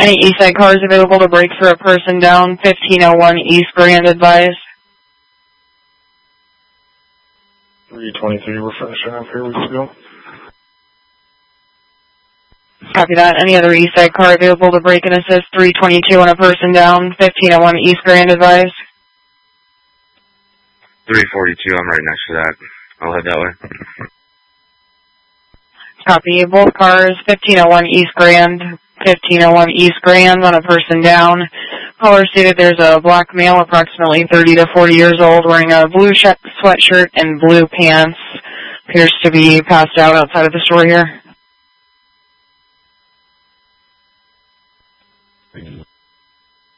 Any east side cars available to break for a person down, 1501 East Grand advised. 323, we're finishing up here, we can go. Copy that. Any other east side car available to break and assist, 322 on a person down, 1501 East Grand advised. 342, I'm right next to that. I'll head that way. Copy. Both cars, 1501 East Grand, 1501 East Grand on a person down. Caller stated there's a black male, approximately 30 to 40 years old, wearing a blue sweatshirt and blue pants. Appears to be passed out outside of the store here.